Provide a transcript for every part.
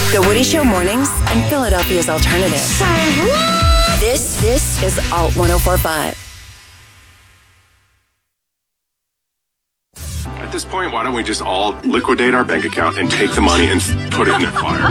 The Woody Show mornings and Philadelphia's alternative. This is Alt 104.5. At this point, why don't we just all liquidate our bank account and take the money and put it in a fire?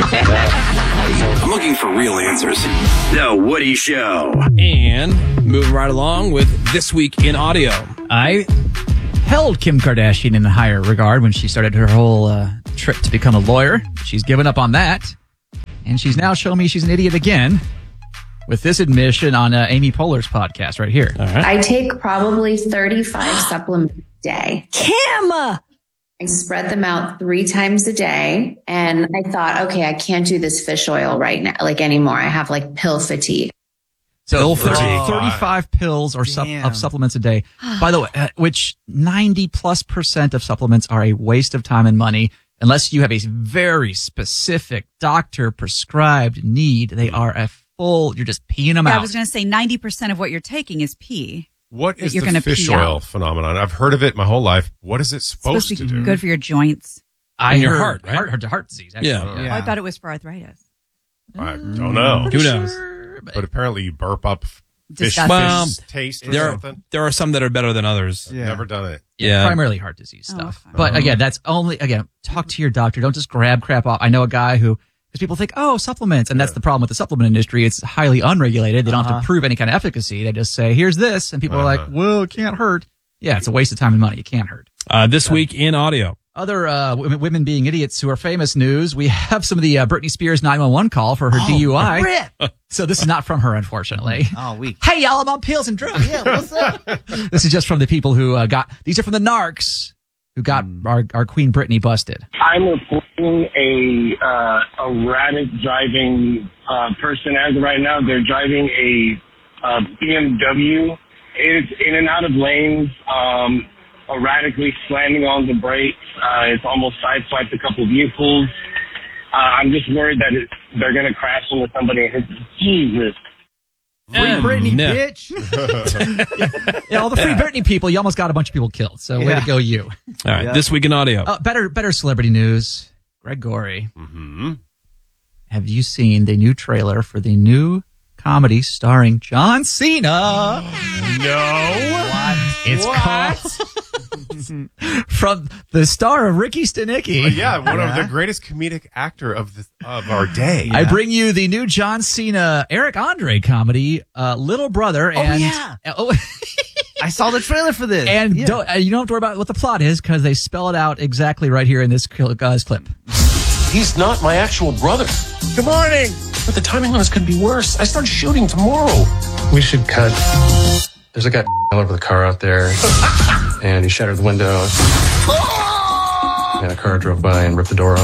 I'm looking for real answers. The Woody Show. And moving right along with This Week in Audio. I held Kim Kardashian in higher regard when she started her whole trip to become a lawyer. She's given up on that. And she's now showing me she's an idiot again with this admission on Amy Poehler's podcast right here. All right. I take probably 35 supplements a day. Kim! I spread them out 3 times a day. And I thought, okay, I can't do this fish oil right now, anymore. I have pill fatigue. So Pill fatigue. 35 pills or of supplements a day. By the way, which 90+% of supplements are a waste of time and money. Unless you have a very specific doctor prescribed need, they are you're just peeing them out. I was going to say 90% of what you're taking is pee. What is You're the gonna fish pee oil out. phenomenon? I've heard of it my whole life. What is it supposed to do? Good for your joints. I your heard heart, right? heart disease. Actually. Yeah. Oh, I thought it was for arthritis. I don't know. Who knows? But apparently you burp up fish Disgusting. taste or There something. are some that are better than others. Never done it. Yeah. Primarily heart disease stuff. okay. But again, that's talk to your doctor. Don't just grab crap off. I know a guy because people think, supplements. And that's the problem with the supplement industry. It's highly unregulated. They don't have to prove any kind of efficacy. They just say, here's this. And people are like, well, it can't hurt. Yeah, it's a waste of time and money. It can't hurt. This Week in Audio. Other women being idiots who are famous news. We have some of the Britney Spears 911 call for her DUI. So this is not from her, unfortunately. Oh, weak. Hey, y'all, I'm on pills and drugs. Yeah, what's up? This is just from the people who these are from the narcs who got our Queen Britney busted. I'm reporting a erratic driving person as of right now. They're driving a BMW. It's in and out of lanes, erratically slamming on the brakes. It's almost sideswiped a couple of vehicles. I'm just worried that they're going to crash into somebody and hit. Jesus. Free Britney, no. bitch. Yeah, all the Free Britney people, you almost got a bunch of people killed. So way to go, you. All right. Yeah. This Week in Audio. Better celebrity news. Greg Gorey. Mm-hmm. Have you seen the new trailer for the new comedy starring John Cena? It's called from the star of Ricky Stenicki. One of the greatest comedic actor of our day. I bring you the new John Cena Eric Andre comedy, Little Brother. And, I saw the trailer for this. And you don't have to worry about what the plot is because they spell it out exactly right here in this guy's clip. He's not my actual brother. Good morning. But the timing on this could be worse. I start shooting tomorrow. We should cut. There's a guy all over the car out there, and he shattered the window. And a car drove by and ripped the door off.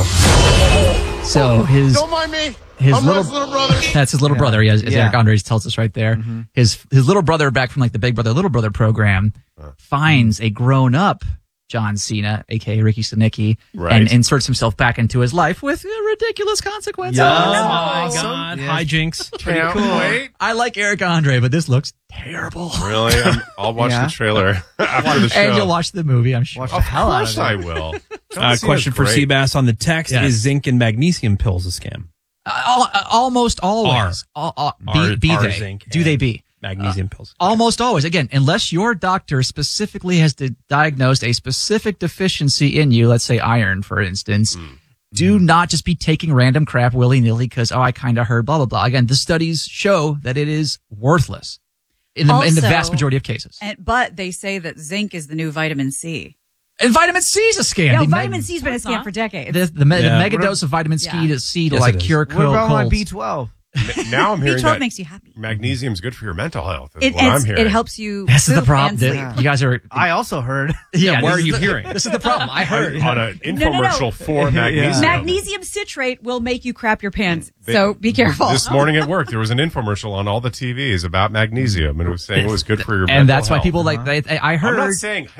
So Don't mind me. his little brother. That's his little brother. As Eric Andres tells us right there. Mm-hmm. His little brother back from the Big Brother Little Brother program finds a grown up John Cena, aka Ricky Stenicki, and inserts himself back into his life with ridiculous consequences. Oh my God! Yeah. Hijinks. Pretty cool. Wait. I like Eric Andre, but this looks terrible. Really? I'll watch the trailer after the show. And you'll watch the movie, I'm sure. Watch the hell out of Of it. course I will. Question for Seabass on the text: Yes. Is zinc and magnesium pills a scam? Almost always. Be Are they? zinc Do they and be? Magnesium pills. Almost always. Again, unless your doctor specifically has diagnosed a specific deficiency in you, let's say iron, for instance, do not just be taking random crap willy-nilly because, I kind of heard blah, blah, blah. Again, the studies show that it is worthless in the vast majority of cases. But they say that zinc is the new vitamin C. And vitamin C is a scam. Yeah, The vitamin C's been a scam for decades. the mega dose of vitamin C to Yes, cure What about my colds. B12? Now I'm hearing B12 that makes you happy. magnesium's good for your mental health. Is what I'm hearing. It helps you. This is the poop problem. and sleep. You guys are. I also heard. Yeah, where this are is you the- hearing? This is the problem. I heard. on an infomercial for magnesium. Magnesium citrate will make you crap your pants. So be careful. This morning at work, there was an infomercial on all the TVs about magnesium, and it was saying it was good for your mental And that's why health. people I heard. I'm not saying, hey,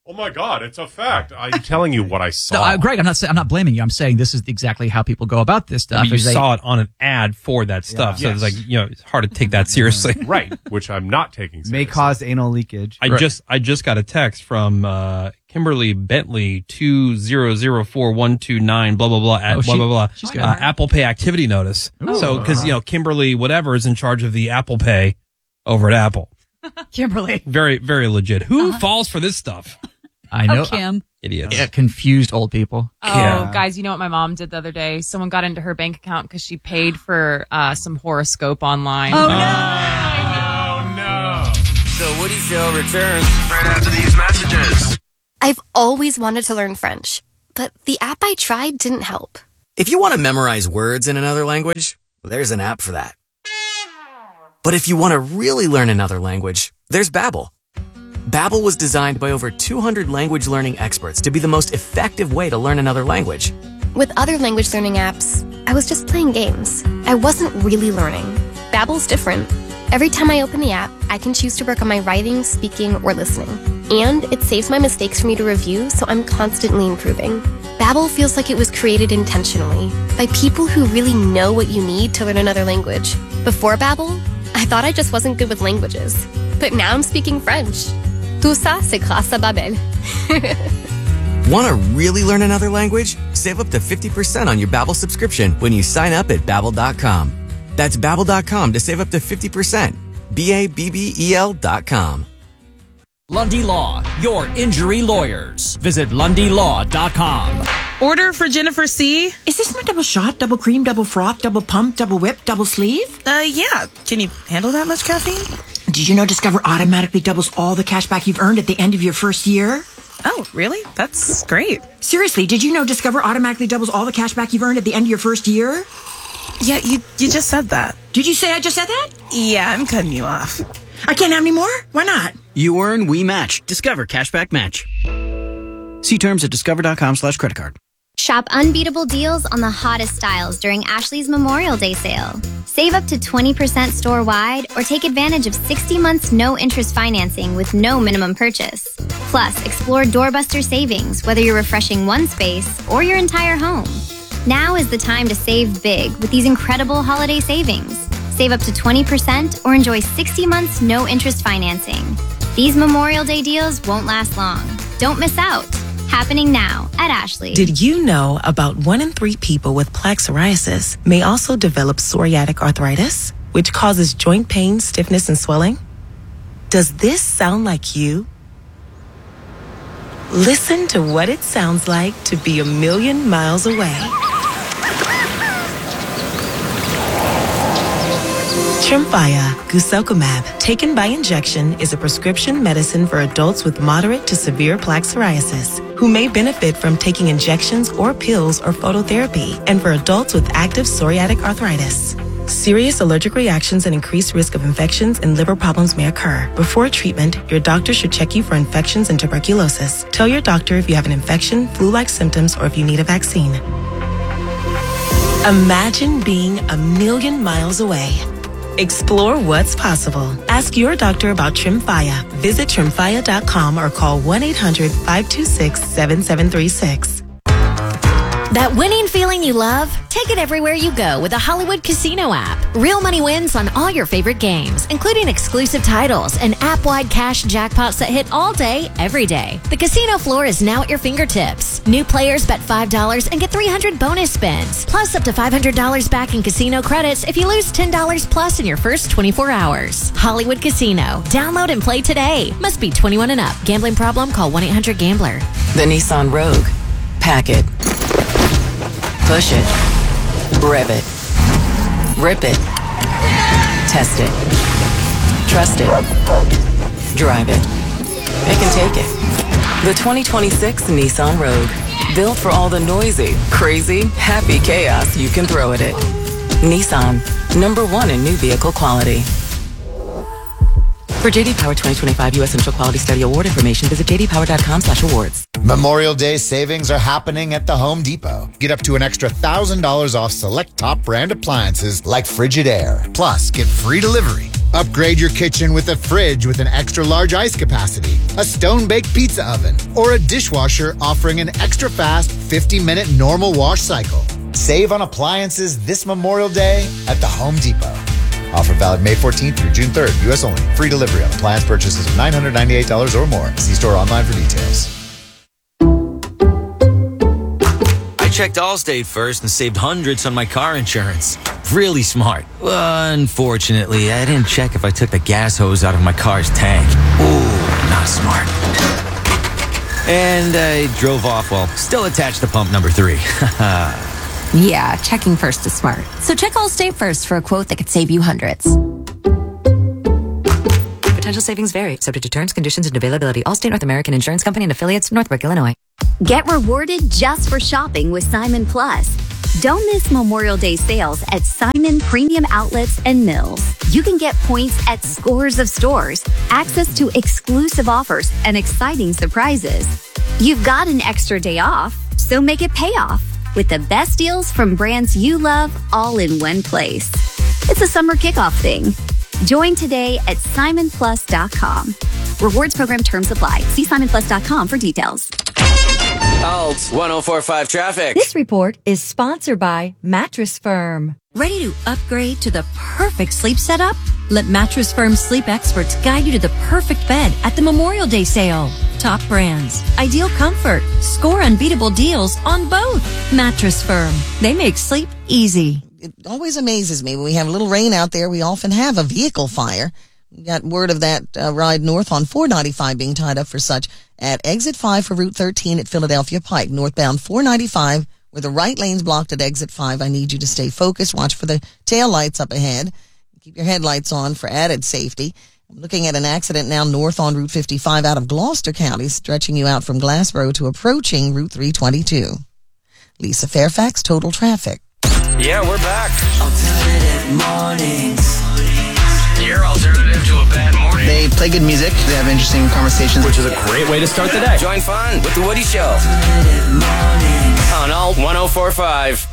Oh my God, it's a fact. I'm telling you what I saw. No, Greg, I'm not blaming you. I'm saying this is exactly how people go about this stuff. I mean, you saw it on an ad for that stuff, so it's like, it's hard to take that seriously. Right, which I'm not taking seriously. May cause anal leakage. I just got a text from Kimberly Bentley 2004129 blah blah blah at blah blah blah. She's got Apple Pay activity notice. Ooh. So because Kimberly whatever is in charge of the Apple Pay over at Apple. Kimberly, very very legit. Who falls for this stuff? I know. Kim. Idiots. Yeah, confused old people. Oh, guys, you know what my mom did the other day? Someone got into her bank account because she paid for some horoscope online. Oh, no. No. The Woody Show returns right after these messages. I've always wanted to learn French, but the app I tried didn't help. If you want to memorize words in another language, there's an app for that. But if you want to really learn another language, there's Babbel. Babbel was designed by over 200 language learning experts to be the most effective way to learn another language. With other language learning apps, I was just playing games. I wasn't really learning. Babbel's different. Every time I open the app, I can choose to work on my writing, speaking, or listening. And it saves my mistakes for me to review, so I'm constantly improving. Babbel feels like it was created intentionally by people who really know what you need to learn another language. Before Babbel, I thought I just wasn't good with languages. But now I'm speaking French. Tout ça, c'est grâce à Babbel. Want to really learn another language? Save up to 50% on your Babbel subscription when you sign up at Babbel.com. That's Babbel.com to save up to 50%. Babbel.com. Lundy Law, your injury lawyers. Visit LundyLaw.com. Order for Jennifer C. Is this my double shot, double cream, double froth, double pump, double whip, double sleeve? Yeah. Can you handle that much caffeine? Did you know Discover automatically doubles all the cash back you've earned at the end of your first year? Oh, really? That's great. Seriously, did you know Discover automatically doubles all the cash back you've earned at the end of your first year? Yeah, you just said that. Did you say I just said that? Yeah, I'm cutting you off. I can't have any more? Why not? You earn, we match. Discover Cashback Match. See terms at discover.com/creditcard. Shop unbeatable deals on the hottest styles during Ashley's Memorial Day sale. Save up to 20% store-wide or take advantage of 60 months no-interest financing with no minimum purchase. Plus, explore doorbuster savings, whether you're refreshing one space or your entire home. Now is the time to save big with these incredible holiday savings. Save up to 20% or enjoy 60 months no-interest financing. These Memorial Day deals won't last long. Don't miss out. Happening now at Ashley. Did you know about 1 in 3 people with plaque psoriasis may also develop psoriatic arthritis, which causes joint pain, stiffness, and swelling? Does this sound like you? Listen to what it sounds like to be a million miles away. Tremfya guselkumab, taken by injection, is a prescription medicine for adults with moderate to severe plaque psoriasis who may benefit from taking injections or pills or phototherapy, and for adults with active psoriatic arthritis. Serious allergic reactions and increased risk of infections and liver problems may occur. Before treatment, your doctor should check you for infections and tuberculosis. Tell your doctor if you have an infection, flu-like symptoms, or if you need a vaccine. Imagine being a million miles away. Explore what's possible. Ask your doctor about Tremfya. Visit Tremfya.com or call 1-800-526-7736. That winning feeling you love? Take it everywhere you go with the Hollywood Casino app. Real money wins on all your favorite games, including exclusive titles and app-wide cash jackpots that hit all day, every day. The casino floor is now at your fingertips. New players bet $5 and get 300 bonus spins, plus up to $500 back in casino credits if you lose $10 plus in your first 24 hours. Hollywood Casino. Download and play today. Must be 21 and up. Gambling problem? Call 1-800-GAMBLER. The Nissan Rogue. Pack it. Push it. Rev it. Rip it. Test it. Trust it. Drive it. It can take it. The 2026 Nissan Rogue. Built for all the noisy, crazy, happy chaos you can throw at it. Nissan. #1 in new vehicle quality. For J.D. Power 2025 U.S. Central Quality Study Award information, visit jdpower.com/awards. Memorial Day savings are happening at the Home Depot. Get up to an extra $1,000 off select top brand appliances like Frigidaire. Plus, get free delivery Upgrade your kitchen with a fridge with an extra large ice capacity, a stone-baked pizza oven, or a dishwasher offering an extra fast 50-minute normal wash cycle. Save on appliances this Memorial Day at the Home Depot. Offer valid May 14th through June 3rd. U.S. only. Free delivery on appliance purchases of $998 or more. See store online for details. I checked Allstate first and saved hundreds on my car insurance. Really smart. Unfortunately, I didn't check if I took the gas hose out of my car's tank. Ooh, not smart. And I drove off while still attached to pump number 3. Yeah, checking first is smart. So check Allstate first for a quote that could save you hundreds. Potential savings vary, subject to terms, conditions, and availability. Allstate North American Insurance Company and affiliates, Northbrook, Illinois. Get rewarded just for shopping with Simon Plus. Don't miss Memorial Day sales at Simon Premium Outlets and Mills. You can get points at scores of stores, access to exclusive offers, and exciting surprises. You've got an extra day off, so make it pay off with the best deals from brands you love all in one place. It's a summer kickoff thing. Join today at simonplus.com. Rewards program terms apply. See simonplus.com for details. Alt 1045 traffic. This report is sponsored by Mattress Firm. Ready to upgrade to the perfect sleep setup? Let Mattress Firm sleep experts guide you to the perfect bed at the Memorial Day sale. Top brands, ideal comfort, score unbeatable deals on both. Mattress Firm. They make sleep easy. It always amazes me when we have a little rain out there, we often have a vehicle fire. We got word of that ride north on 495 being tied up for such at exit 5 for Route 13 at Philadelphia Pike. Northbound 495 with the right lanes blocked at exit 5. I need you to stay focused. Watch for the tail lights up ahead. Keep your headlights on for added safety. I'm looking at an accident now north on Route 55 out of Gloucester County, stretching you out from Glassboro to approaching Route 322. Lisa Fairfax, Total Traffic. Yeah, we're back. Alternative mornings. Your alternative to a bad morning. They play good music. They have interesting conversations, which is a great way to start the day. Join fun with The Woody Show on Alt 1045.